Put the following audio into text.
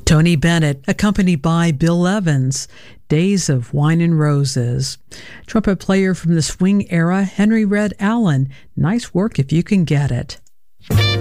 Tony Bennett, accompanied by Bill Evans, Days of Wine and Roses. Trumpet player from the swing era, Henry Red Allen. Nice work if you can get it.